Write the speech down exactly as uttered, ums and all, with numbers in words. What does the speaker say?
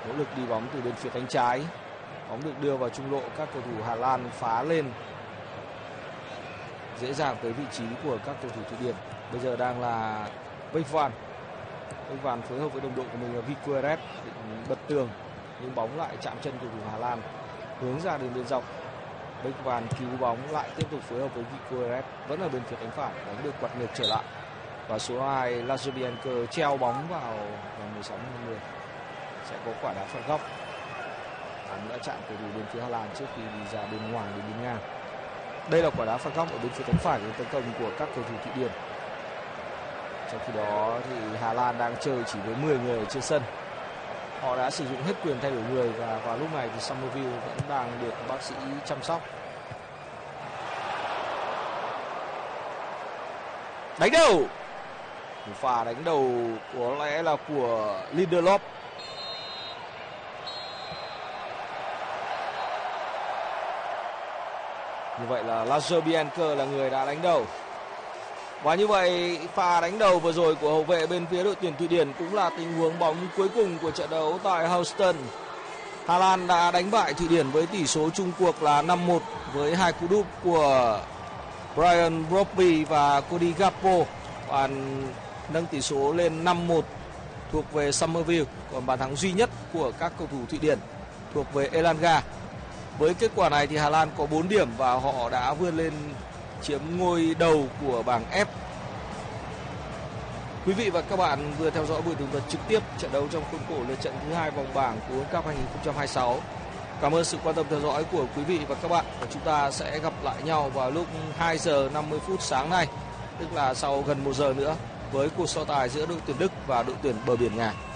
Nỗ lực đi bóng từ bên phía cánh trái. Bóng được đưa vào trung lộ, các cầu thủ Hà Lan phá lên dễ dàng tới vị trí của các cầu thủ Thụy Điển. Bây giờ đang là Bechvan. Bechvan phối hợp với đồng đội của mình là Viqueres định bật tường, nhưng bóng lại chạm chân cầu thủ Hà Lan hướng ra đường biên dọc. Bechvan cứu bóng lại tiếp tục phối hợp với Viqueres, vẫn ở bên phía cánh phải, bóng được quạt ngược trở lại. Và số hai Lazobianker treo bóng vào vòng mười sáu mười, sẽ có quả đá phạt góc. Bóng đã chạm cầu thủ bên phía Hà Lan trước khi đi ra bên ngoài đến biên ngang. Đây là quả đá phạt góc ở bên phía cánh phải của tấn công của các cầu thủ Thụy Điển. Trong khi đó thì Hà Lan đang chơi chỉ với mười người trên sân. Họ đã sử dụng hết quyền thay đổi người và vào lúc này thì Summerville vẫn đang được bác sĩ chăm sóc. Đánh đầu. Một pha đánh đầu có lẽ là của Lindelof. Như vậy là Lazobianker là người đã đánh đầu. Và như vậy pha đánh đầu vừa rồi của hậu vệ bên phía đội tuyển Thụy Điển cũng là tình huống bóng cuối cùng của trận đấu tại Houston. Hà Lan đã đánh bại Thụy Điển với tỷ số chung cuộc là năm một với hai cú đúp của Brian Brobby và Cody Gakpo, và nâng tỷ số lên năm một thuộc về Summerville. Còn bàn thắng duy nhất của các cầu thủ Thụy Điển thuộc về Elanga. Với kết quả này thì Hà Lan có bốn điểm và họ đã vươn lên chiếm ngôi đầu của bảng F. Quý vị và các bạn vừa theo dõi buổi tường thuật trực tiếp trận đấu trong khuôn khổ lượt trận thứ hai vòng bảng của World Cup hai không hai sáu. Cảm ơn sự quan tâm theo dõi của quý vị và các bạn. Và chúng ta sẽ gặp lại nhau vào lúc hai giờ năm mươi phút sáng nay, tức là sau gần một giờ nữa, với cuộc so tài giữa đội tuyển Đức và đội tuyển bờ biển Nga.